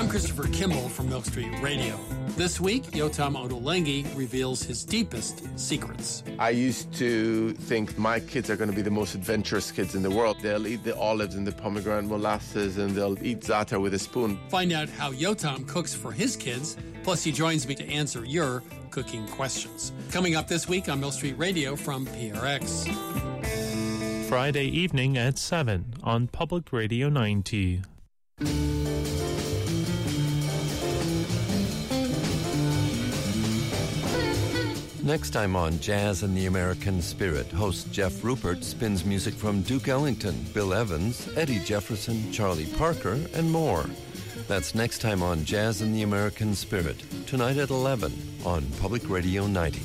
I'm Christopher Kimball from Milk Street Radio. This week, Yotam Ottolenghi reveals his deepest secrets. I used to think my kids are going to be the most adventurous kids in the world. They'll eat the olives and the pomegranate molasses, and they'll eat za'atar with a spoon. Find out how Yotam cooks for his kids, plus he joins me to answer your cooking questions. Coming up this week on Milk Street Radio from PRX. Friday evening at 7 on Public Radio 90. Next time on Jazz and the American Spirit, host Jeff Rupert spins music from Duke Ellington, Bill Evans, Eddie Jefferson, Charlie Parker, and more. That's next time on Jazz and the American Spirit, tonight at 11 on Public Radio 90.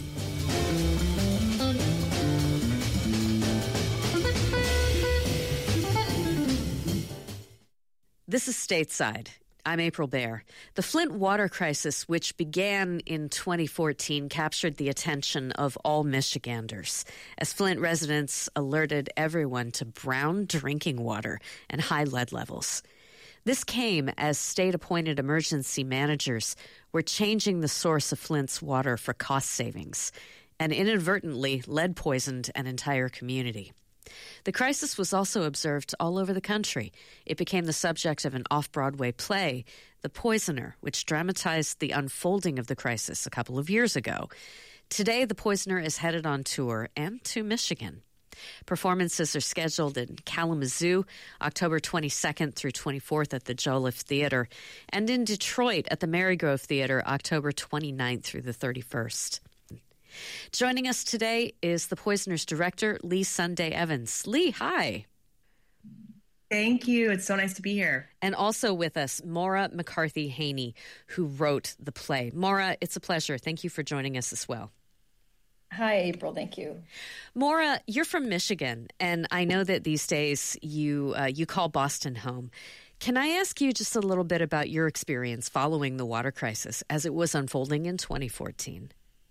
This is Stateside. I'm April Baer. The Flint water crisis, which began in 2014, captured the attention of all Michiganders as Flint residents alerted everyone to brown drinking water and high lead levels. This came as state-appointed emergency managers were changing the source of Flint's water for cost savings and inadvertently lead poisoned an entire community. The crisis was also observed all over the country. It became the subject of an off-Broadway play, The Poisoner, which dramatized the unfolding of the crisis a couple of years ago. Today, The Poisoner is headed on tour and to Michigan. Performances are scheduled in Kalamazoo, October 22nd through 24th at the Joliffe Theater, and in Detroit at the Marygrove Theater, October 29th through the 31st. Joining us today is The Poisoner's director, Leigh Sunday Evans. Leigh, hi. Thank you. It's so nice to be here. And also with us, Maura McCarthy Haney, who wrote the play. Maura, it's a pleasure. Thank you for joining us as well. Hi, April. Thank you. Maura, you're from Michigan, and I know that these days you call Boston home. Can I ask you just a little bit about your experience following the water crisis as it was unfolding in 2014?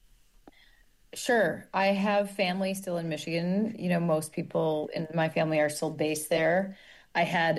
Sure. I have family still in Michigan. You know, most people in my family are still based there. I had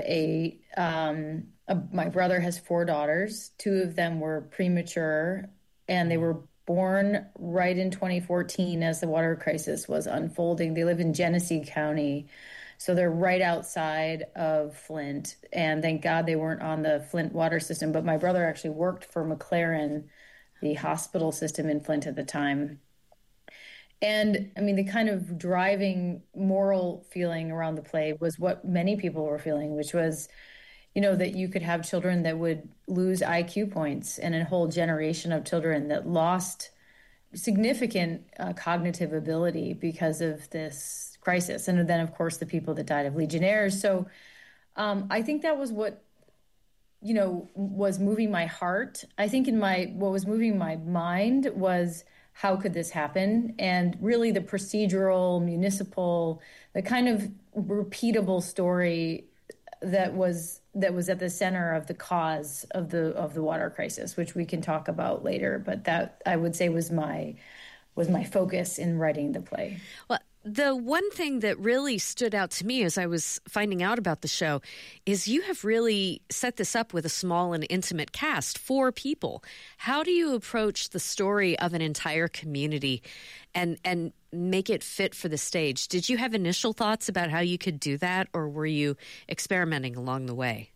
my brother has 4 daughters. 2 of them were premature, and they were born right in 2014 as the water crisis was unfolding. They live in Genesee County, so they're right outside of Flint. And thank God they weren't on the Flint water system. But my brother actually worked for McLaren, the hospital system in Flint at the time. And I mean, the kind of driving moral feeling around the play was what many people were feeling, which was, you know, that you could have children that would lose IQ points and a whole generation of children that lost significant cognitive ability because of this crisis. And then, of course, the people that died of Legionnaires. So I think that was what, you know, was moving my heart. I think what was moving my mind was, how could this happen? And really the procedural, municipal, the kind of repeatable story that was at the center of the cause of the water crisis, which we can talk about later. But that, I would say, was my focus in writing the play. Well, the one thing that really stood out to me as I was finding out about the show is you have really set this up with a small and intimate cast, 4 people. How do you approach the story of an entire community and make it fit for the stage? Did you have initial thoughts about how you could do that, or were you experimenting along the way?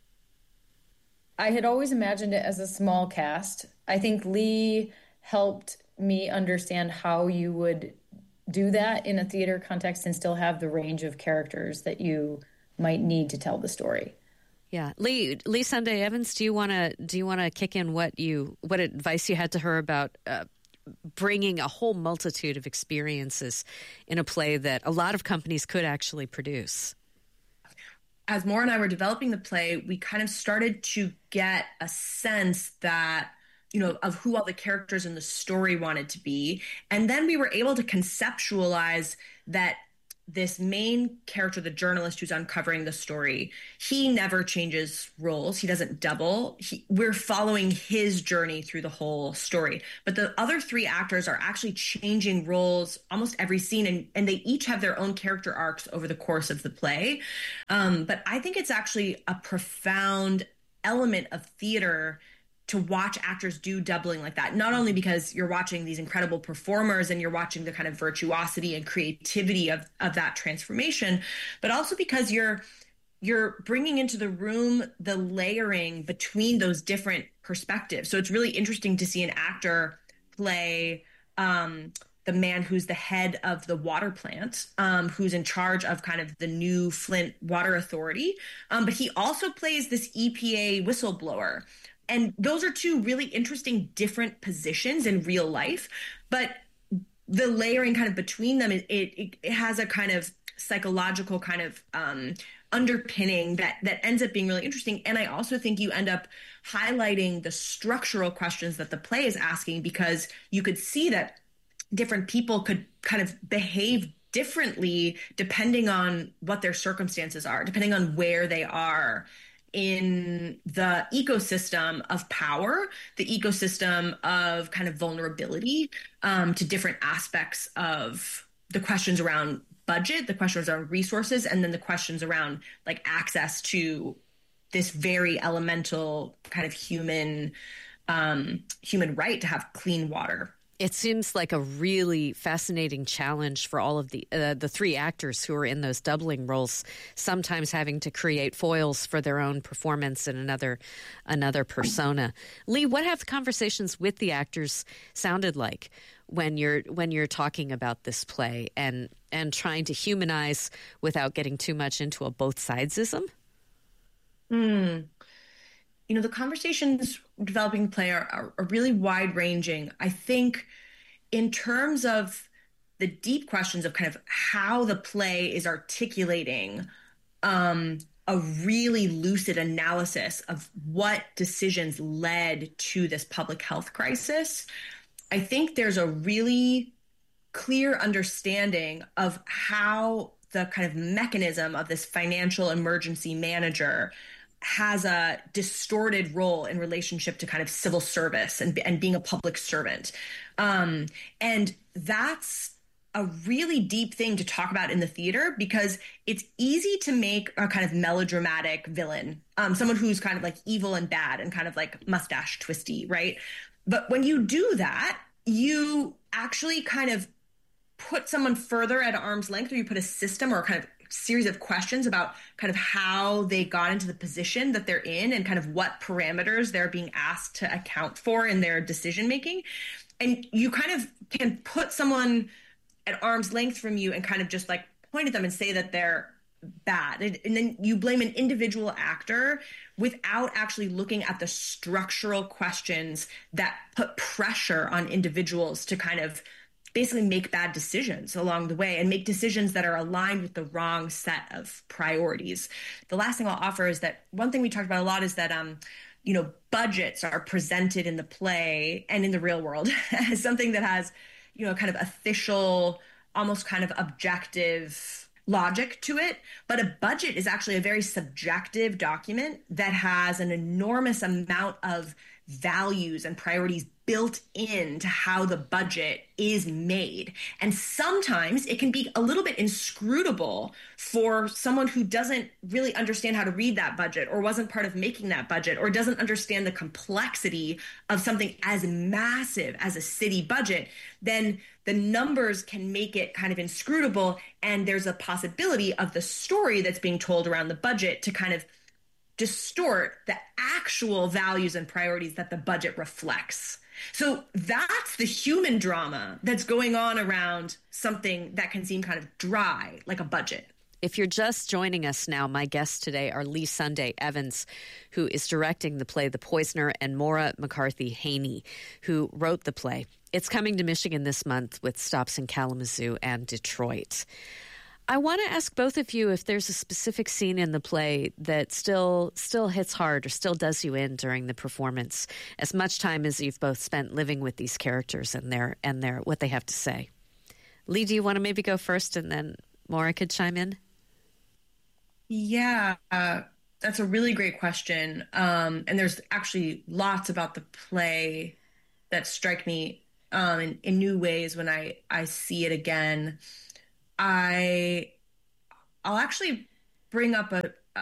I had always imagined it as a small cast. I think Leigh helped me understand how you would do that in a theater context and still have the range of characters that you might need to tell the story. Yeah, Leigh Sunday Evans, do you want to kick in what advice you had to her about bringing a whole multitude of experiences in a play that a lot of companies could actually produce? As Maura and I were developing the play, we kind of started to get a sense that, you know, of who all the characters in the story wanted to be. And then we were able to conceptualize that this main character, the journalist who's uncovering the story, he never changes roles. He doesn't double. We're following his journey through the whole story. But the other 3 actors are actually changing roles almost every scene, and they each have their own character arcs over the course of the play. But I think it's actually a profound element of theater to watch actors do doubling like that, not only because you're watching these incredible performers and you're watching the kind of virtuosity and creativity of that transformation, but also because you're bringing into the room the layering between those different perspectives. So it's really interesting to see an actor play the man who's the head of the water plant, who's in charge of kind of the new Flint Water Authority. But he also plays this EPA whistleblower. And those are two really interesting, different positions in real life. But the layering kind of between them, it has a kind of psychological kind of underpinning that ends up being really interesting. And I also think you end up highlighting the structural questions that the play is asking, because you could see that different people could kind of behave differently depending on what their circumstances are, depending on where they are in the ecosystem of power, the ecosystem of kind of vulnerability to different aspects of the questions around budget, the questions around resources, and then the questions around like access to this very elemental kind of human right to have clean water. It seems like a really fascinating challenge for all of the three actors who are in those doubling roles, sometimes having to create foils for their own performance in another persona. Lee, what have the conversations with the actors sounded like when you're talking about this play and trying to humanize without getting too much into a both sidesism? You know, the conversations developing the play are really wide ranging. I think in terms of the deep questions of kind of how the play is articulating a really lucid analysis of what decisions led to this public health crisis, I think there's a really clear understanding of how the kind of mechanism of this financial emergency manager has a distorted role in relationship to kind of civil service and being a public servant. And that's a really deep thing to talk about in the theater, because it's easy to make a kind of melodramatic villain, someone who's kind of like evil and bad and kind of like mustache twisty, right? But when you do that, you actually kind of put someone further at arm's length, or you put a system or kind of series of questions about kind of how they got into the position that they're in and kind of what parameters they're being asked to account for in their decision making. And you kind of can put someone at arm's length from you and kind of just like point at them and say that they're bad. And then you blame an individual actor without actually looking at the structural questions that put pressure on individuals to kind of basically make bad decisions along the way and make decisions that are aligned with the wrong set of priorities. The last thing I'll offer is that one thing we talked about a lot is that, budgets are presented in the play and in the real world as something that has, kind of official, almost kind of objective logic to it. But a budget is actually a very subjective document that has an enormous amount of values and priorities built into how the budget is made. And sometimes it can be a little bit inscrutable for someone who doesn't really understand how to read that budget, or wasn't part of making that budget, or doesn't understand the complexity of something as massive as a city budget. Then the numbers can make it kind of inscrutable, and there's a possibility of the story that's being told around the budget to kind of distort the actual values and priorities that the budget reflects. So that's the human drama that's going on around something that can seem kind of dry, like a budget. If you're just joining us now, my guests today are Lee Sunday Evans, who is directing the play The Poisoner, and Maura McCarthy Haney, who wrote the play. It's coming to Michigan this month with stops in Kalamazoo and Detroit. I want to ask both of you if there's a specific scene in the play that still hits hard or still does you in during the performance, as much time as you've both spent living with these characters and their what they have to say. Lee, do you want to maybe go first, and then Maura could chime in? Yeah, that's a really great question. And there's actually lots about the play that strike me in new ways when I see it again. I'll actually bring up a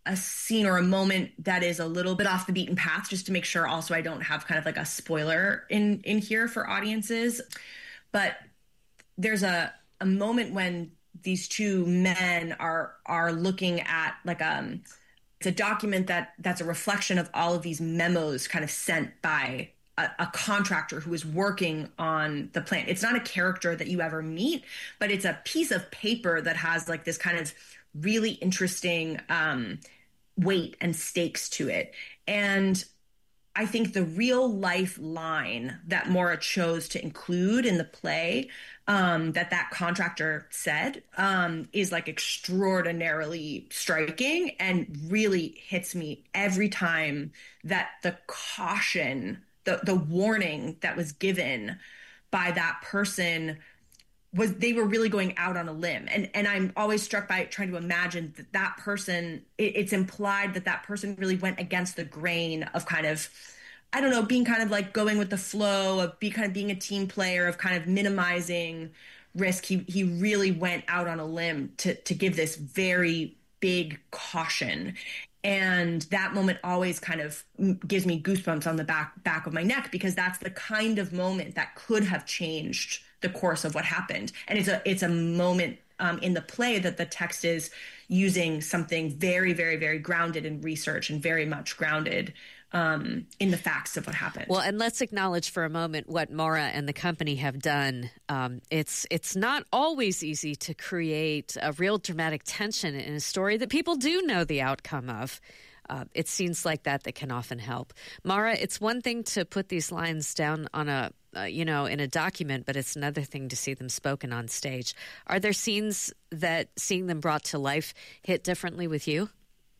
a scene or a moment that is a little bit off the beaten path, just to make sure also I don't have kind of like a spoiler in here for audiences. But there's a moment when these two men are looking at like it's a document that's a reflection of all of these memos kind of sent by a contractor who is working on the plant. It's not a character that you ever meet, but it's a piece of paper that has like this kind of really interesting weight and stakes to it. And I think the real life line that Maura chose to include in the play that contractor said is like extraordinarily striking and really hits me every time that the caution, the warning that was given by that person was they were really going out on a limb. And I'm always struck by trying to imagine that person, it's implied that person really went against the grain of kind of, I don't know, being kind of like going with the flow, of being a team player, of kind of minimizing risk. He really went out on a limb to give this very big caution. And that moment always kind of gives me goosebumps on the back of my neck, because that's the kind of moment that could have changed the course of what happened. And it's a moment in the play that the text is using something very, very, very grounded in research and very much grounded in the facts of what happened. Well, and let's acknowledge for a moment what Maura and the company have done. It's not always easy to create a real dramatic tension in a story that people do know the outcome of. It's scenes like that can often help. Maura, it's one thing to put these lines down on in a document, but it's another thing to see them spoken on stage. Are there scenes that seeing them brought to life hit differently with you?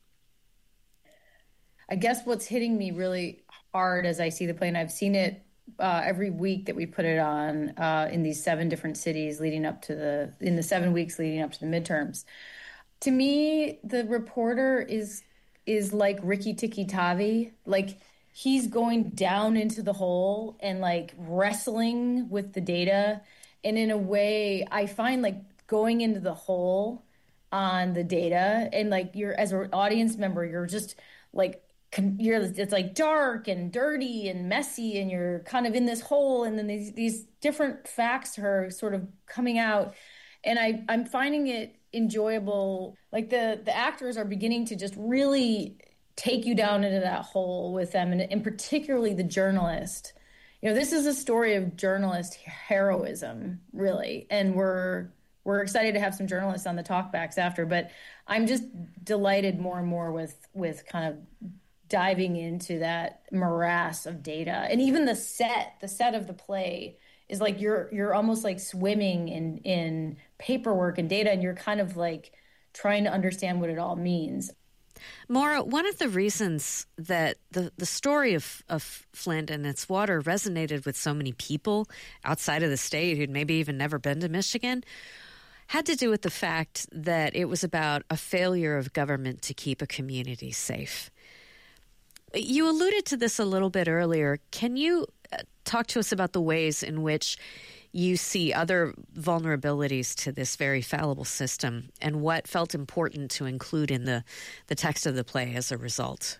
I guess what's hitting me really hard as I see the play, and I've seen it every week that we put it on in these 7 different cities in the 7 weeks leading up to the midterms. To me, the reporter is like Rikki Tikki Tavi. Like, he's going down into the hole and like wrestling with the data. And in a way, I find like going into the hole on the data, and like you're, as an audience member, you're just like, it's like dark and dirty and messy, and you're kind of in this hole, and then these different facts are sort of coming out, and I'm finding it enjoyable. Like the actors are beginning to just really take you down into that hole with them, and particularly the journalist. You know, this is a story of journalist heroism, really, and we're excited to have some journalists on the talkbacks after, but I'm just delighted more and more with kind of diving into that morass of data. And even the set of the play is like you're almost like swimming in paperwork and data, and you're kind of like trying to understand what it all means. Maura, one of the reasons that the story of Flint and its water resonated with so many people outside of the state who'd maybe even never been to Michigan had to do with the fact that it was about a failure of government to keep a community safe. You alluded to this a little bit earlier. Can you talk to us about the ways in which you see other vulnerabilities to this very fallible system, and what felt important to include in the text of the play as a result?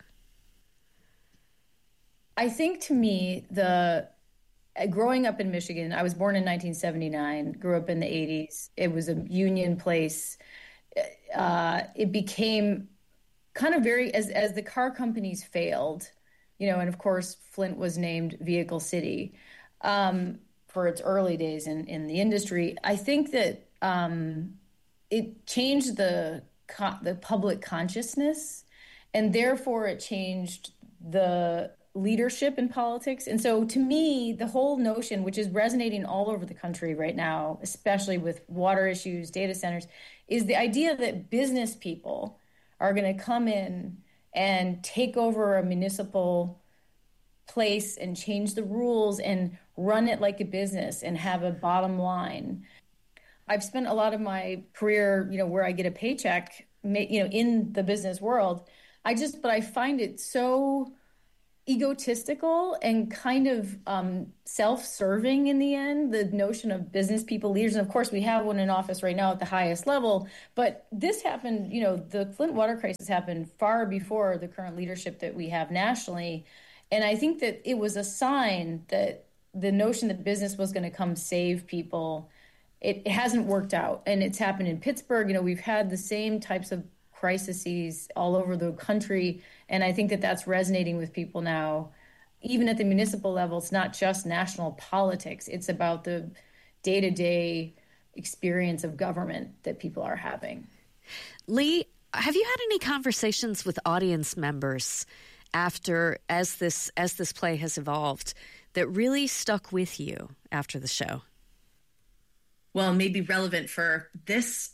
I think, to me, growing up in Michigan, I was born in 1979, grew up in the 80s. It was a union place. It became kind of very, as the car companies failed, and of course Flint was named Vehicle City for its early days in the industry. I think that it changed the public consciousness, and therefore it changed the leadership in politics. And so to me, the whole notion, which is resonating all over the country right now, especially with water issues, data centers, is the idea that business people are going to come in and take over a municipal place and change the rules and run it like a business and have a bottom line. I've spent a lot of my career, where I get a paycheck, in the business world. But I find it so egotistical and kind of self-serving in the end, the notion of business people, leaders. And of course, we have one in office right now at the highest level. But this happened, the Flint water crisis happened far before the current leadership that we have nationally. And I think that it was a sign that the notion that business was going to come save people, it hasn't worked out. And it's happened in Pittsburgh. We've had the same types of crises all over the country. And I think that that's resonating with people now. Even at the municipal level, it's not just national politics. It's about the day-to-day experience of government that people are having. Lee, have you had any conversations with audience members as this play has evolved that really stuck with you after the show? Well, maybe relevant for this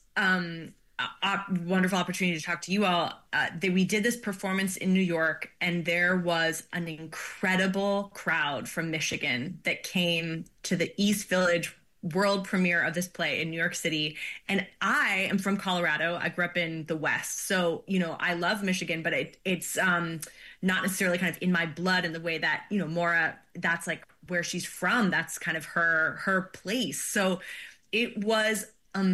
wonderful opportunity to talk to you all. We did this performance in New York, and there was an incredible crowd from Michigan that came to the East Village world premiere of this play in New York City. And I am from Colorado. I grew up in the West. So, I love Michigan, but it's not necessarily kind of in my blood in the way that, Maura, that's like where she's from. That's kind of her place. So it was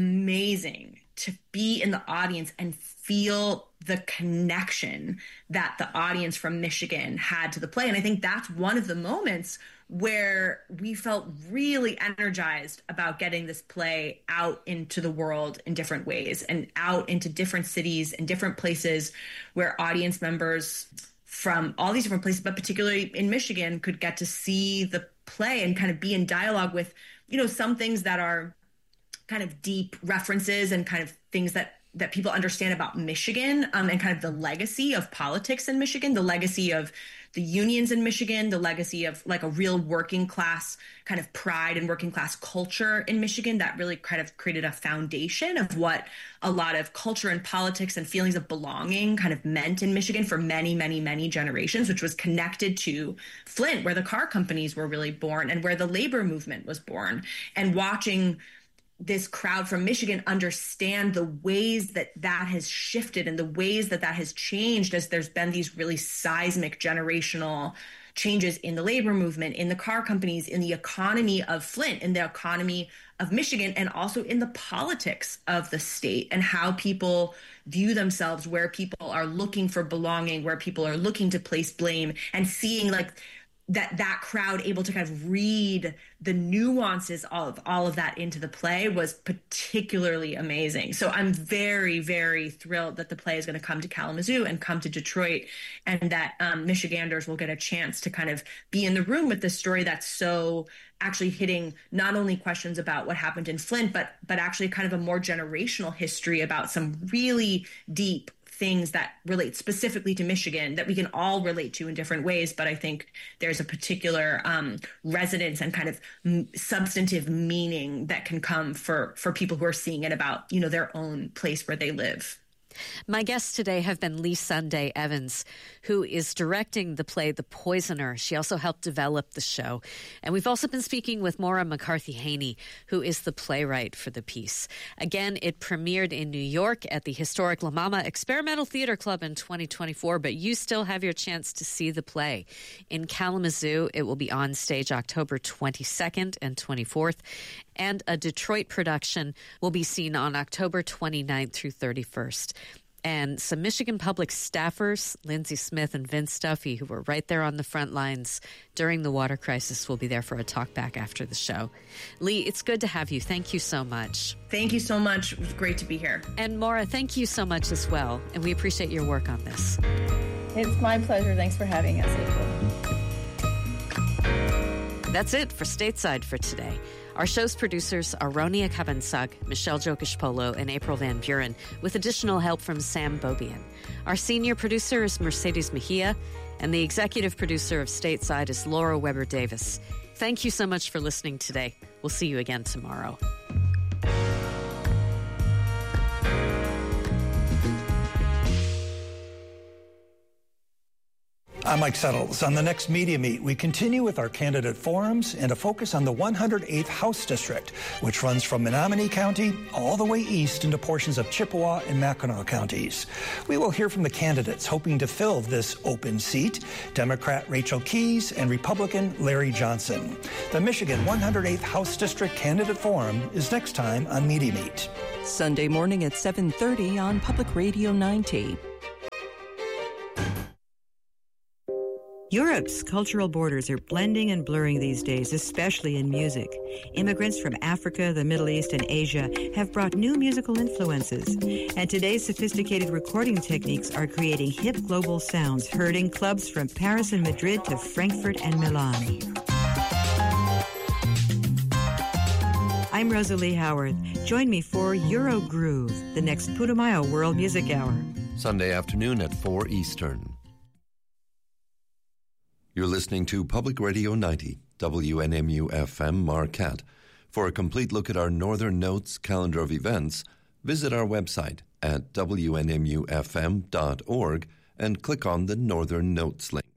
amazing to be in the audience and feel the connection that the audience from Michigan had to the play. And I think that's one of the moments where we felt really energized about getting this play out into the world in different ways and out into different cities and different places where audience members from all these different places, but particularly in Michigan, could get to see the play and kind of be in dialogue with, some things that are kind of deep references and kind of things that people understand about Michigan, and kind of the legacy of politics in Michigan, the legacy of the unions in Michigan, the legacy of like a real working class kind of pride and working class culture in Michigan that really kind of created a foundation of what a lot of culture and politics and feelings of belonging kind of meant in Michigan for many, many, many generations, which was connected to Flint, where the car companies were really born and where the labor movement was born. And watching this crowd from Michigan understand the ways that has shifted and the ways that has changed as there's been these really seismic generational changes in the labor movement, in the car companies, in the economy of Flint, in the economy of Michigan, and also in the politics of the state and how people view themselves, where people are looking for belonging, where people are looking to place blame, and seeing like that crowd able to kind of read the nuances of all of that into the play was particularly amazing. So I'm very, very thrilled that the play is going to come to Kalamazoo and come to Detroit, and that Michiganders will get a chance to kind of be in the room with this story that's so actually hitting not only questions about what happened in Flint, but actually kind of a more generational history about some really deep things that relate specifically to Michigan that we can all relate to in different ways. But I think there's a particular resonance and kind of substantive meaning that can come for people who are seeing it about, their own place where they live. My guests today have been Lee Sunday Evans, who is directing the play The Poisoner. She also helped develop the show. And we've also been speaking with Maura McCarthy-Haney, who is the playwright for the piece. Again, it premiered in New York at the historic La Mama Experimental Theater Club in 2024, but you still have your chance to see the play. In Kalamazoo, it will be on stage October 22nd and 24th, and a Detroit production will be seen on October 29th through 31st. And some Michigan Public staffers, Lindsay Smith and Vince Duffy, who were right there on the front lines during the water crisis, will be there for a talk back after the show. Lee, it's good to have you. Thank you so much. Thank you so much. It was great to be here. And Maura, thank you so much as well. And we appreciate your work on this. It's my pleasure. Thanks for having us, April. That's it for Stateside for today. Our show's producers are Ronia Kabansag, Michelle Jokish-Polo, and April Van Buren, with additional help from Sam Bobian. Our senior producer is Mercedes Mejia, and the executive producer of Stateside is Laura Weber-Davis. Thank you so much for listening today. We'll see you again tomorrow. I'm Mike Settles. On the next Media Meet, we continue with our candidate forums and a focus on the 108th House District, which runs from Menominee County all the way east into portions of Chippewa and Mackinac counties. We will hear from the candidates hoping to fill this open seat, Democrat Rachel Keyes and Republican Larry Johnson. The Michigan 108th House District Candidate Forum is next time on Media Meet. Sunday morning at 7:30 on Public Radio 90. Europe's cultural borders are blending and blurring these days, especially in music. Immigrants from Africa, the Middle East, and Asia have brought new musical influences. And today's sophisticated recording techniques are creating hip global sounds heard in clubs from Paris and Madrid to Frankfurt and Milan. I'm Rosalie Howard. Join me for Euro Groove, the next Putumayo World Music Hour. Sunday afternoon at 4 Eastern. You're listening to Public Radio 90, WNMU-FM Marquette. For a complete look at our Northern Notes calendar of events, visit our website at WNMUFM.org and click on the Northern Notes link.